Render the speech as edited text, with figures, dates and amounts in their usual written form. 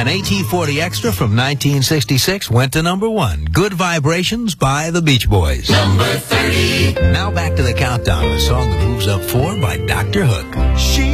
An AT-40 Extra from 1966 went to number 1. Good Vibrations by the Beach Boys. Number 30. Now back to the countdown. A song that moves up 4 by Dr. Hook. She